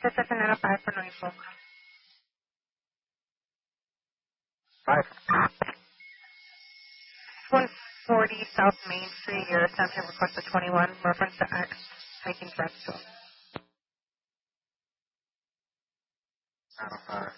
5 for Norfolk. 5. 140 South Main Street. Your attention requested 21. Reference to X. Making traffic. 905.